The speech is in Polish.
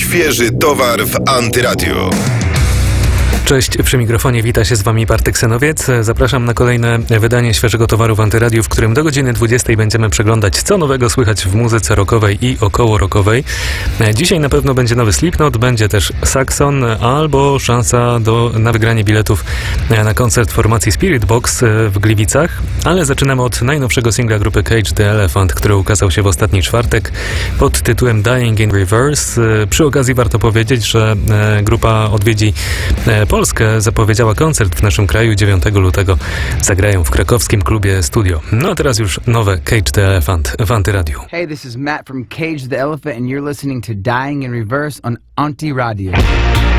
Świeży towar w Antyradiu. Cześć, przy mikrofonie wita się z Wami Bartek Senowiec. Zapraszam na kolejne wydanie Świeżego Towaru w Antyradiu, w którym do godziny 20 będziemy przeglądać, co nowego słychać w muzyce rockowej i około rockowej. Dzisiaj na pewno będzie nowy Slipknot, będzie też Saxon albo szansa na wygranie biletów na koncert formacji Spirit Box w Gliwicach, ale zaczynamy od najnowszego singla grupy Cage the Elephant, który ukazał się w ostatni czwartek pod tytułem Dying in Reverse. Przy okazji warto powiedzieć, że grupa odwiedzi Polskę, zapowiedziała koncert w naszym kraju 9 lutego. Zagrają w krakowskim klubie Studio. No a teraz już nowe Cage the Elephant w Antyradiu. Hey, this is Matt from Cage the Elephant and you're listening to Dying in Reverse on Antiradio.